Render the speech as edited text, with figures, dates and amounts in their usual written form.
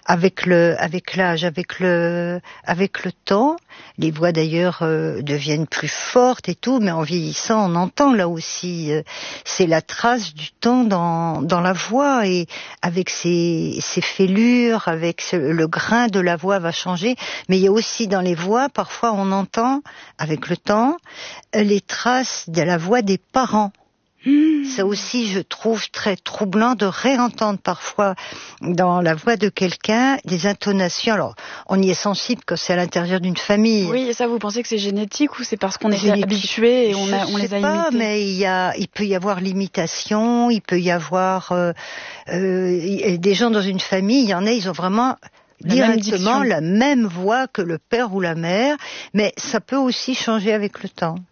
avec l'âge, avec le temps. Les voix d'ailleurs deviennent plus fortes et tout, mais en vieillissant, on entend là aussi. C'est la trace du temps dans la voix, et avec ses fêlures, avec le grain de la voix va changer. Mais il y a aussi dans les voix, parfois on entend, avec le temps, les traces de la voix des parents. Ça aussi, je trouve très troublant de réentendre parfois dans la voix de quelqu'un des intonations. Alors, on y est sensible quand c'est à l'intérieur d'une famille. Oui, et ça, vous pensez que c'est génétique ou c'est parce qu'on est habitué et on les a imités? Mais il peut y avoir l'imitation, il peut y avoir des gens dans une famille, il y en a, ils ont vraiment directement la même voix que le père ou la mère, mais ça peut aussi changer avec le temps.